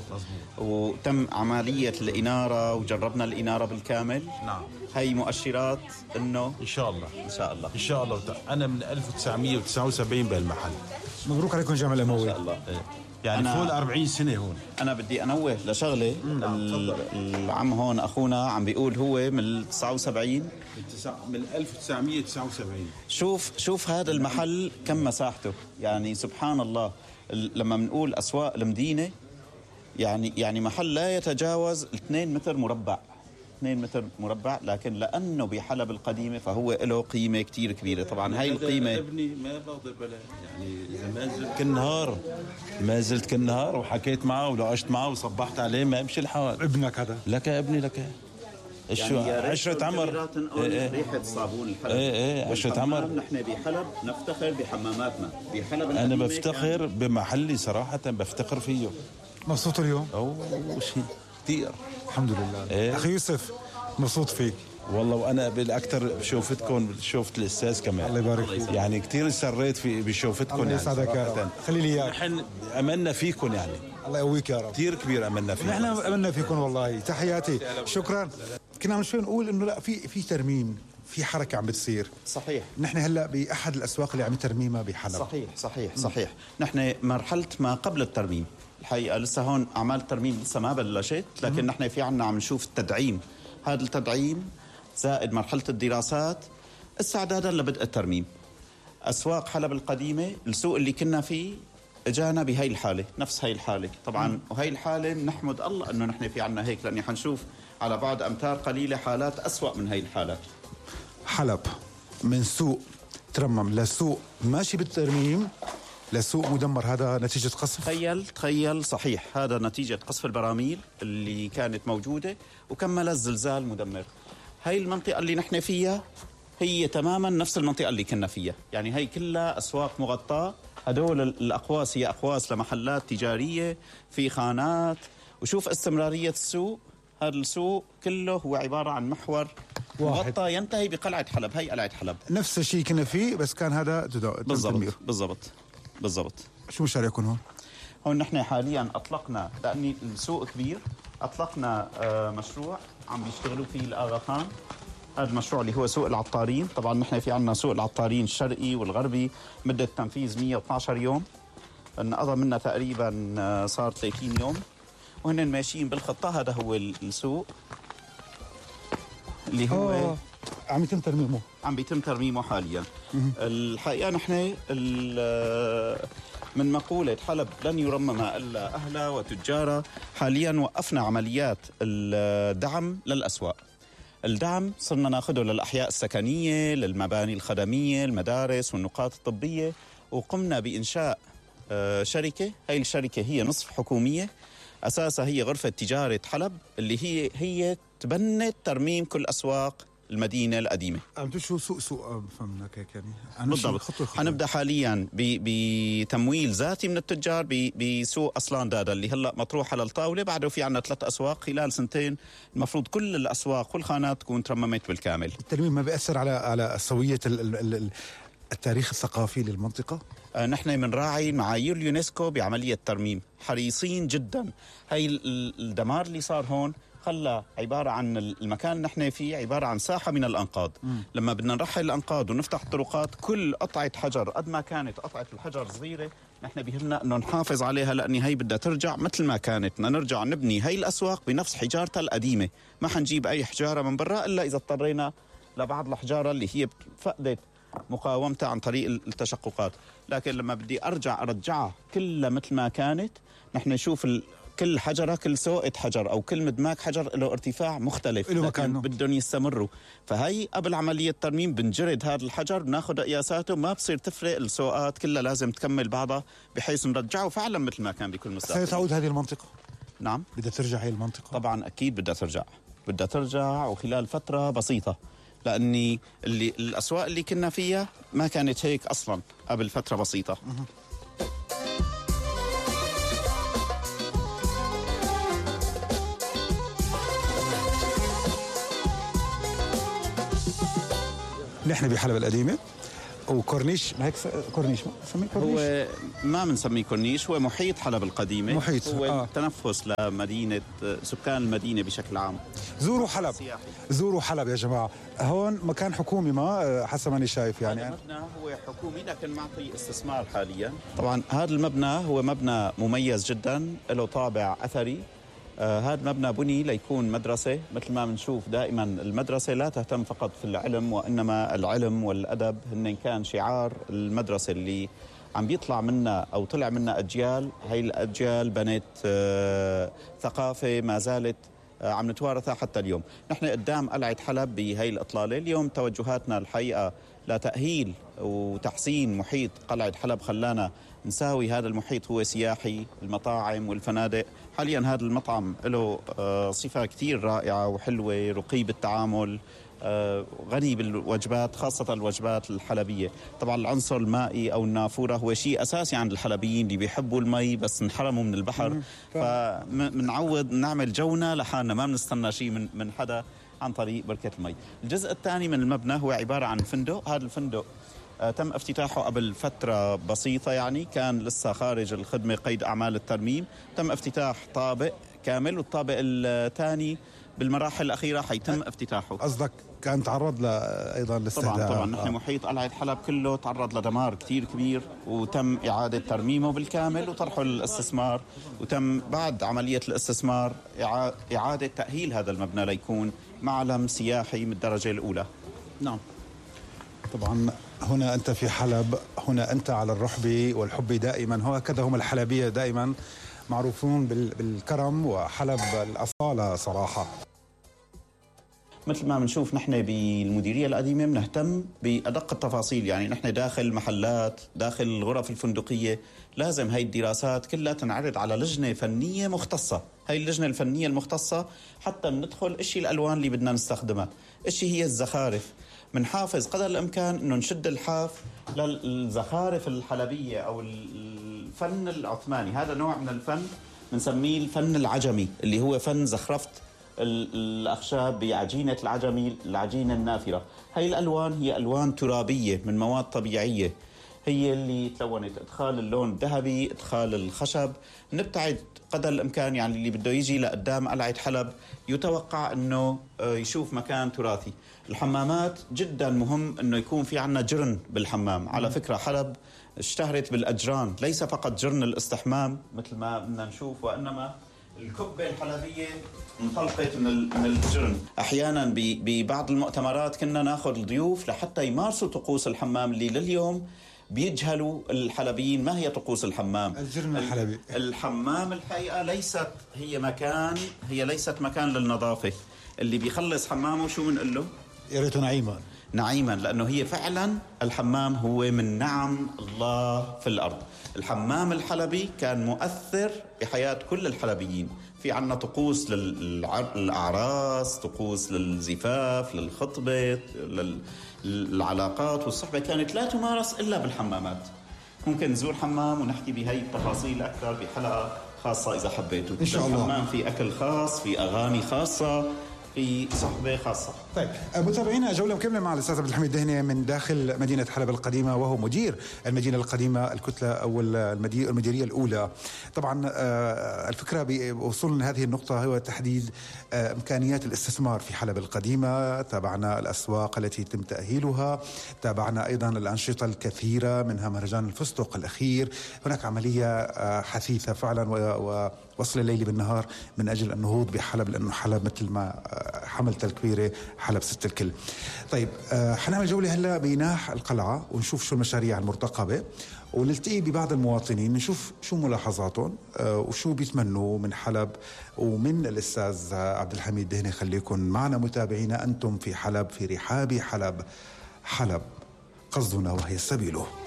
وتم عملية الإنارة وجربنا الإنارة بالكامل. نعم. هي مؤشرات إنه إن شاء الله إن شاء الله إن شاء الله. أنا من 1979 بهالمحل. مبروك عليكم جامع الأموي. إن شاء الله. يعني فوق 40 سنة هون. أنا بدي أنوه لشغلة. العم هون أخونا عم بيقول هو من 79 من 1979. شوف هذا المحل كم مساحته، يعني سبحان الله. لما بنقول أسواق المدينة يعني محل لا يتجاوز 2 متر مربع 2 متر مربع، لكن لأنه بحلب القديمة فهو له قيمة كتير كبيرة. طبعا هاي القيمة ابني ما باخذ بالي، يعني ما زلت كل نهار وحكيت معه ولعشت معه وصبحت عليه ما يمشي الحال. ابنك هذا لك ابني لك يعني عشرة عمر. ريحة صابون الحلب. عشرة عمر. نحن بحلب نفتخر بحماماتنا بحلب. أنا بفتخر بمحلي صراحة، بفتخر فيه. مبسوط اليوم؟ شيء كثير الحمد لله. أخي يوسف مبسوط فيك والله، وأنا بالأكثر بشوفتكم، شوفت الأستاذ كمان. الله يبارك فيك. يعني كثير سريت بشوفتكم. الله يسعدك يا رب. خلي لي إياك. نحن أملنا فيكم، يعني الله يقويك يا رب. كثير كبير أملنا فيكم. نحن أملنا فيكم والله. تحياتي. شكرا. كنا من شوي نقول إنه لا، في ترميم، في حركة عم بتصير. صحيح. نحن هلا بأحد الأسواق اللي عم ترميمها بحلب. صحيح. نحن مرحلة ما قبل الترميم الحقيقة، لسه هون أعمال الترميم لسه ما بلشت، لكن نحن في عنا عم نشوف التدعيم. هذا التدعيم زائد مرحلة الدراسات استعدادا لبدء الترميم. أسواق حلب القديمة، السوق اللي كنا فيه اجانا بهاي الحالة، نفس هاي الحالة طبعا. وهي الحالة نحمد الله انه نحن في عنا هيك، لاني حنشوف على بعد امتار قليلة حالات اسوأ من هاي الحالات. حلب من سوق ترمم لسوق ماشي بالترميم لسوق مدمر، هذا نتيجة قصف. تخيل صحيح، هذا نتيجة قصف البراميل اللي كانت موجودة وكمل الزلزال مدمر. هاي المنطقة اللي نحن فيها هي تماما نفس المنطقة اللي كنا فيها، يعني هي كلها أسواق مغطاة. هدول الأقواس هي أقواس لمحلات تجارية في خانات. وشوف استمرارية السوق، هذا السوق كله هو عبارة عن محور مغطى ينتهي بقلعة حلب. هي قلعة حلب نفس الشيء كنا فيه، بس كان هذا بالضبط. شو مشاريعكم هون نحن حاليا أطلقنا، لأني السوق كبير، أطلقنا مشروع عم بيشتغلوا فيه الآغا خان. هذا المشروع اللي هو سوق العطارين. طبعا نحن في عنا سوق العطارين الشرقي والغربي، مدة تنفيذ 112 يوم، انقضى منا تقريبا صار 30 يوم، وهن ماشيين بالخطة. هذا هو السوق اللي هو عم بيتم ترميمه حاليا. الحقيقة نحن من مقولة حلب لن يرممها إلا أهلها وتجارها، حاليا وقفنا عمليات الدعم للأسواق. الدعم صرنا ناخده للأحياء السكنية، للمباني الخدمية، المدارس والنقاط الطبية، وقمنا بإنشاء شركة. هاي الشركة هي نصف حكومية، أساسها هي غرفة تجارة حلب، اللي هي تبنت ترميم كل أسواق المدينة القديمة. عم شو سوق فهمنا هيك يعني. بالضبط. حنبدأ حاليا بتمويل ذاتي من التجار بسوق أصلان دادا اللي هلأ مطروح على الطاولة. بعده في عنا 3 أسواق، خلال 2 المفروض كل الأسواق والخانات تكون ترممت بالكامل. الترميم ما بيأثر على سوية التاريخ الثقافي للمنطقة؟ نحن بنراعي معايير اليونسكو بعملية ترميم، حريصين جدا. هاي الدمار اللي صار هون خلى عبارة عن المكان نحن فيه عبارة عن ساحة من الأنقاض. لما بدنا نرحل الأنقاض ونفتح الطرقات، كل قطعة حجر قد ما كانت قطعة الحجر صغيرة نحن بيهمنا أنه نحافظ عليها، لأن هي بدها ترجع مثل ما كانت. بدنا نرجع نبني هاي الأسواق بنفس حجارتها القديمة، ما حنجيب أي حجارة من برا إلا إذا اضطرينا لبعض الحجارة اللي هي فقدت مقاومتها عن طريق التشققات. لكن لما بدي أرجعها كلها مثل ما كانت، نحن نشوف كل حجرة، كل سوقة حجر أو كل مدماج حجر له ارتفاع مختلف، لكن بدهم يستمروا. فهي قبل عملية ترميم بنجرد هذا الحجر، بناخذ قياساته، ما بصير تفرق السوقات كلها، لازم تكمل بعضها بحيث نرجعه فعلا مثل ما كان بكل مستقبل. سيتعود هذه المنطقة؟ نعم بدها ترجع هي المنطقة؟ طبعا أكيد بدها ترجع وخلال فترة بسيطة، لأني الأسواق اللي كنا فيها ما كانت هيك أصلا قبل فترة بسيطة. نحن بحلب القديمة وكورنيش، ما هيك كورنيش سميه كورنيش؟ هو ما بنسميه كورنيش، هو محيط حلب القديمة. محيط. هو تنفس لمدينة سكان المدينة بشكل عام. زوروا حلب سياحي. زوروا حلب يا جماعة. هون مكان حكومي ما حسب ما أنا شايف يعني. هذا المبنى هو حكومي لكن معطي استثمار حاليا. طبعا هذا المبنى هو مبنى مميز جدا، له طابع أثري. هذا المبنى بني ليكون مدرسة. مثل ما بنشوف دائما المدرسة لا تهتم فقط في العلم، وإنما العلم والأدب هن كان شعار المدرسة اللي عم بيطلع منا أو طلع منا أجيال. هاي الأجيال بنت ثقافة ما زالت عم نتوارثها حتى اليوم. نحن قدام قلعة حلب بهاي الإطلالة. اليوم توجهاتنا الحقيقة لتأهيل وتحسين محيط قلعة حلب خلانا نساوي هذا المحيط هو سياحي، المطاعم والفنادق. حاليا هذا المطعم له صفة كتير رائعة وحلوة، رقي بالتعامل، غني بالوجبات، خاصة الوجبات الحلبية. طبعا العنصر المائي أو النافورة هو شيء أساسي عند الحلبيين اللي بيحبوا المي بس انحرموا من البحر. فمنعود نعمل جونا لحالنا، ما بنستنى شيء من حدا عن طريق بركة المي. الجزء الثاني من المبنى هو عبارة عن فندق. هذا الفندق تم افتتاحه قبل فترة بسيطة، يعني كان لسه خارج الخدمة قيد أعمال الترميم. تم افتتاح طابق كامل، والطابق الثاني بالمراحل الأخيرة حيتم افتتاحه. قصدك كان تعرض أيضا لاستهداف؟ طبعا نحن محيط قلعة حلب كله تعرض لدمار كتير كبير، وتم إعادة ترميمه بالكامل وطرحه للاستثمار. وتم بعد عملية الاستثمار إعادة تأهيل هذا المبنى ليكون معلم سياحي من الدرجة الأولى. نعم. طبعا هنا أنت في حلب، هنا أنت على الرحبة والحب دائما، هكذا هم الحلبية دائما معروفون بالكرم وحلب الأصالة صراحة. مثل ما بنشوف نحن بالمديرية القديمة بنهتم بأدق التفاصيل، يعني نحن داخل محلات، داخل الغرف الفندقية لازم هاي الدراسات كلها تنعرض على لجنة فنية مختصة. هاي اللجنة الفنية المختصة حتى بندخل إيش الألوان اللي بدنا نستخدمها، إيش هي الزخارف. منحافظ قدر الإمكان إنه نشد الحاف للزخارف الحلبية أو الفن العثماني. هذا نوع من الفن بنسميه الفن العجمي، اللي هو فن زخرفة الأخشاب بعجينة العجينة النافرة. هاي الألوان هي ألوان ترابية من مواد طبيعية، هي اللي تلونت. إدخال اللون الذهبي، إدخال الخشب. نبتعد قدر الإمكان، يعني اللي بده يجي لقدام قلعة حلب يتوقع أنه يشوف مكان تراثي. الحمامات جدا مهم أنه يكون في عنا جرن بالحمام. على فكرة حلب اشتهرت بالأجران، ليس فقط جرن الاستحمام مثل ما بدنا نشوف، وإنما الكبة الحلبية انطلقت من الجرن. أحيانا ببعض المؤتمرات كنا ناخذ الضيوف لحتى يمارسوا طقوس الحمام اللي لليوم بيجهلوا الحلبيين ما هي طقوس الحمام. الجرن الحلبي، الحمام الحقيقة ليست مكان للنظافة. اللي بيخلص حمامه شو بنقول له؟ يا ريته نعيما، لأنه هي فعلا الحمام هو من نعم الله في الأرض. الحمام الحلبي كان مؤثر بحياة كل الحلبيين. في عنا طقوس للأعراس، طقوس للزفاف، للخطبة، للعلاقات والصحبة كانت لا تمارس إلا بالحمامات. ممكن نزور حمام ونحكي بهاي التفاصيل أكثر بحلقة خاصة إذا حبيتوا. إن شاء الله. الحمام في أكل خاص، في أغاني خاصة، في صحبة خاصة. طيب متابعينا، جولة مكملة مع الأستاذ عبد الحميد دهني من داخل مدينة حلب القديمة، وهو مدير المدينة القديمة الكتلة أو المديرية الأولى. طبعا الفكرة بوصولنا هذه النقطة هو تحديد إمكانيات الاستثمار في حلب القديمة. تابعنا الأسواق التي يتم تأهيلها، تابعنا أيضا الأنشطة الكثيرة منها مهرجان الفستق الأخير. هناك عملية حثيثة فعلا ووصل الليل بالنهار من أجل النهوض بحلب، لأنه حلب مثل ما حملت الكبيرة حلب ست الكل. طيب حنعمل جولة هلا بناح القلعة ونشوف شو المشاريع المرتقبة، ونلتقي ببعض المواطنين نشوف شو ملاحظاتهم وشو بيتمنوا من حلب ومن الأستاذ عبد الحميد دهني. خليكن معنا متابعينا، أنتم في حلب، في رحاب حلب. حلب قصدنا وهي سبيله.